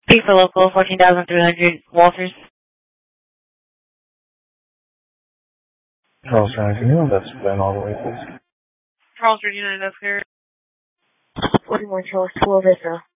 Thank for local 14,300 Walters. Charles Jones, can you investigate all the way, please? Charles Virginia, that's clear. 41 Charles 12 Vista.